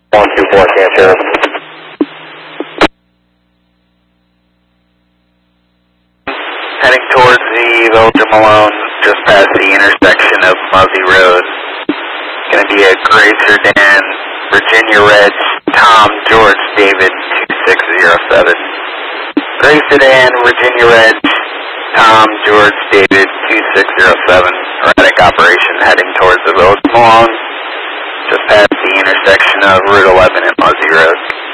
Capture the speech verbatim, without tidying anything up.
one two four, cancer. Heading towards the Village of Malone, just past the intersection of Muzzy Road. Going to be a gray sedan, Virginia Reg, Tom George David two six zero seven. Gray sedan, Virginia Reg, Tom George David two six zero seven. Erratic operation heading towards the Village of Malone, just past the intersection of Route eleven and Muzzy Road.